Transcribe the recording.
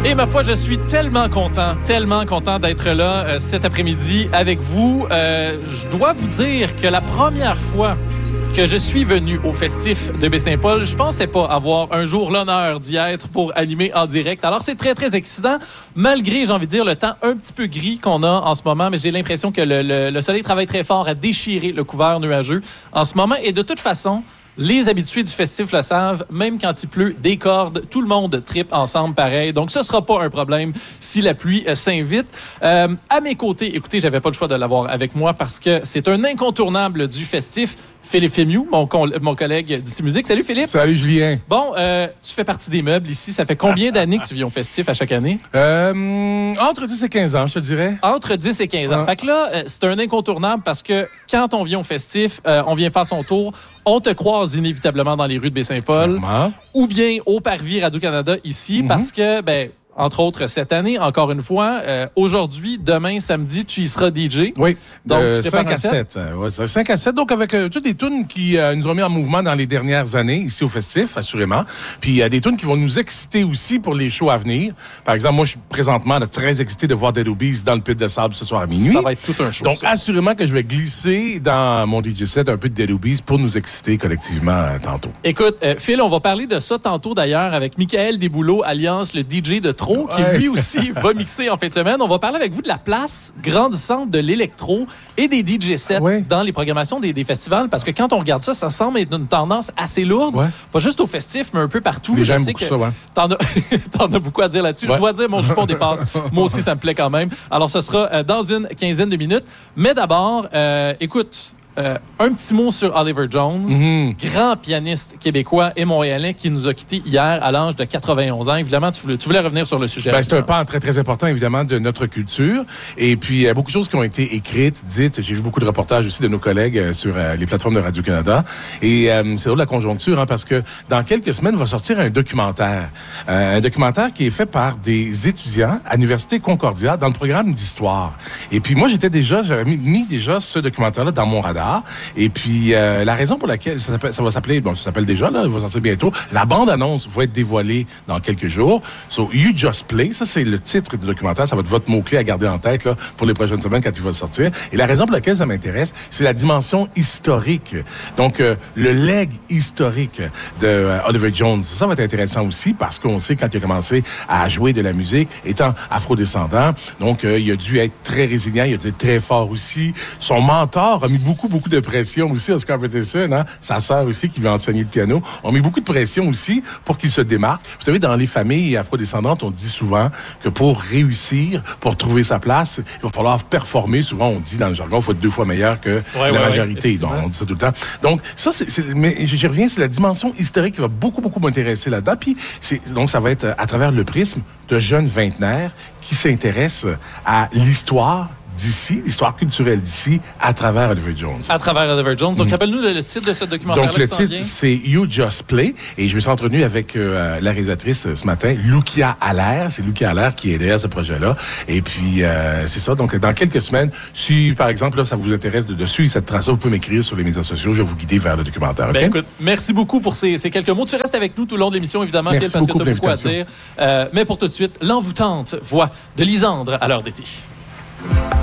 Et ma foi, je suis tellement content d'être là cet après-midi avec vous. Je dois vous dire que la première fois que je suis venu au festif de Baie-Saint-Paul, je pensais pas avoir un jour l'honneur d'y être pour animer en direct. Alors, c'est très, très excitant, malgré, j'ai envie de dire, le temps un petit peu gris qu'on a en ce moment, mais j'ai l'impression que le soleil travaille très fort à déchirer le couvert nuageux en ce moment. Et de toute façon, les habitués du festif le savent, même quand il pleut, des cordes, tout le monde tripe ensemble pareil. Donc, ce sera pas un problème si la pluie s'invite. À mes côtés, écoutez, j'avais pas le choix de l'avoir avec moi parce que c'est un incontournable du festif. Philippe Fémieux, mon collègue d'ici Musique. Salut Philippe. Salut Julien. Bon, tu fais partie des meubles ici. Ça fait combien d'années que tu viens au festif à chaque année? Entre 10 et 15 ans, je te dirais. Entre 10 et 15 ans. Fait que là, c'est un incontournable parce que quand on vient au festif, on vient faire son tour, on te croise inévitablement dans les rues de Baie-Saint-Paul. Clairement. Ou bien au Parvis Radio-Canada ici parce que, entre autres, cette année, encore une fois, aujourd'hui, demain, samedi, tu y seras DJ. Oui, donc de 5 à 7. 5 à 7, donc avec toutes les tunes qui nous ont mis en mouvement dans les dernières années, ici au Festif, assurément. Puis il y a des tunes qui vont nous exciter aussi pour les shows à venir. Par exemple, moi, je suis présentement très excité de voir Dead Obies dans le Pit de Sable ce soir à minuit. Ça va être tout un show. Donc, assurément que je vais glisser dans mon DJ set un peu de Dead Obies pour nous exciter collectivement tantôt. Écoute, Phil, on va parler de ça tantôt d'ailleurs avec Michael Desbouleaux, alias le DJ de Trop, qui lui aussi va mixer en fin de semaine. On va parler avec vous de la place grandissante de l'électro et des DJ sets dans les programmations des festivals, parce que quand on regarde ça, ça semble être une tendance assez lourde. Ouais. Pas juste au festif, mais un peu partout. Les gens aiment beaucoup ça, ouais. T'en as beaucoup à dire là-dessus. Ouais. Je dois dire, mon jupon dépasse. Moi aussi, ça me plaît quand même. Alors, ce sera dans une quinzaine de minutes. Mais d'abord, écoute... un petit mot sur Oliver Jones, grand pianiste québécois et montréalais qui nous a quittés hier à l'âge de 91 ans. Évidemment, tu voulais revenir sur le sujet. C'est un pan très, très important, évidemment, de notre culture. Et puis, il y a beaucoup de choses qui ont été écrites, dites. J'ai vu beaucoup de reportages aussi de nos collègues sur les plateformes de Radio-Canada. Et c'est drôle la conjoncture, parce que dans quelques semaines, va sortir un documentaire. Un documentaire qui est fait par des étudiants à l'Université Concordia dans le programme d'histoire. Et puis, moi, j'avais mis déjà ce documentaire-là dans mon radar. Et puis, la raison pour laquelle ça va s'appeler, ça s'appelle déjà, là, il va sortir bientôt. La bande-annonce va être dévoilée dans quelques jours. So, You Just Play, ça, c'est le titre du documentaire. Ça va être votre mot-clé à garder en tête, là, pour les prochaines semaines quand il va sortir. Et la raison pour laquelle ça m'intéresse, c'est la dimension historique. Donc, le legs historique de Oliver Jones. Ça va être intéressant aussi parce qu'on sait quand il a commencé à jouer de la musique, étant afrodescendant. Donc, il a dû être très résilient, il a dû être très fort aussi. Son mentor a mis beaucoup de pression aussi, Oscar Peterson, sa sœur aussi qui lui a enseigné le piano, ont mis beaucoup de pression aussi pour qu'il se démarque. Vous savez, dans les familles afrodescendantes, on dit souvent que pour réussir, pour trouver sa place, il va falloir performer. Souvent, on dit dans le jargon, il faut être 2 fois meilleur que la majorité. Donc, on dit ça tout le temps. Donc, ça, mais j'y reviens, c'est la dimension historique qui va beaucoup m'intéresser là-dedans. Puis, donc, ça va être à travers le prisme de jeunes vingtenaires qui s'intéressent à l'histoire d'ici, l'histoire culturelle d'ici, à travers Oliver Jones. À travers Oliver Jones. Donc, rappelle-nous le titre de ce documentaire-là. Donc, le titre, c'est You Just Play. Et je me suis entretenu avec la réalisatrice ce matin, Lucia Allaire. C'est Lucia Allaire qui est derrière ce projet-là. Et puis, c'est ça. Donc, dans quelques semaines, si, par exemple, là, ça vous intéresse de suivre cette trace-là, vous pouvez m'écrire sur les médias sociaux. Je vais vous guider vers le documentaire. Okay? Écoute, merci beaucoup pour ces quelques mots. Tu restes avec nous tout le long de l'émission, évidemment, merci Phil, parce beaucoup que tu as beaucoup à dire. Mais pour tout de suite, l'envoûtante voix de Lisandre à l'heure d'été.